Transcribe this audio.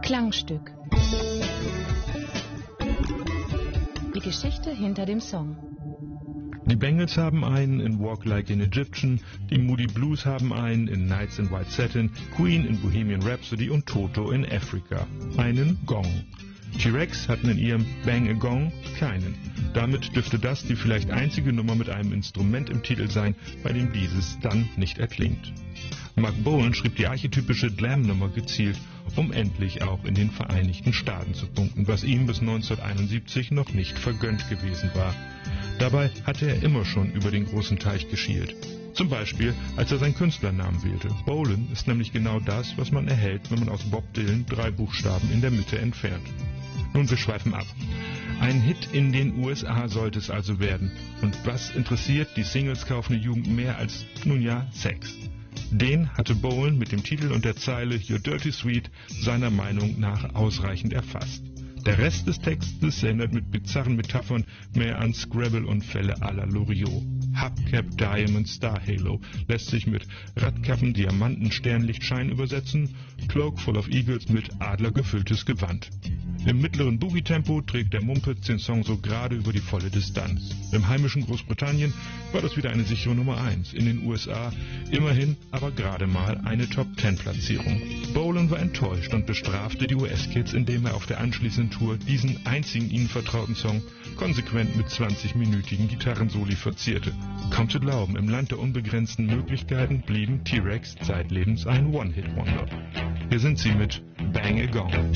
Klangstück. Die Geschichte hinter dem Song. Die Bengals haben einen in Walk Like an Egyptian, die Moody Blues haben einen in Nights in White Satin, Queen in Bohemian Rhapsody und Toto in Africa. Einen Gong. T-Rex hatten in ihrem Bang a Gong keinen. Damit dürfte das die vielleicht einzige Nummer mit einem Instrument im Titel sein, bei dem dieses dann nicht erklingt. Mark Bolan schrieb die archetypische Glam-Nummer gezielt, um endlich auch in den Vereinigten Staaten zu punkten, was ihm bis 1971 noch nicht vergönnt gewesen war. Dabei hatte er immer schon über den großen Teich geschielt. Zum Beispiel, als er seinen Künstlernamen wählte. Bolan ist nämlich genau das, was man erhält, wenn man aus Bob Dylan 3 Buchstaben in der Mitte entfernt. Nun, wir schweifen ab. Ein Hit in den USA sollte es also werden. Und was interessiert die Singles kaufende Jugend mehr als, nun ja, Sex? Den hatte Bolan mit dem Titel und der Zeile You're Dirty Sweet seiner Meinung nach ausreichend erfasst. Der Rest des Textes erinnert mit bizarren Metaphern mehr an Scrabble-Unfälle à la Loriot. Hubcap, Diamond, Star Halo lässt sich mit Radkappen, Diamanten, Sternlichtschein übersetzen, Cloak full of Eagles mit Adler gefülltes Gewand. Im mittleren Boogie-Tempo trägt der Mumpitz den Song so gerade über die volle Distanz. Im heimischen Großbritannien war das wieder eine sichere Nummer 1. In den USA immerhin aber gerade mal eine Top-10-Platzierung. Bolan war enttäuscht und bestrafte die US-Kids, indem er auf der anschließenden Tour diesen einzigen ihnen vertrauten Song konsequent mit 20-minütigen Gitarrensoli verzierte. Kaum zu glauben, im Land der unbegrenzten Möglichkeiten blieben T-Rex zeitlebens ein One-Hit-Wonder. Hier sind sie mit Bang a Gong.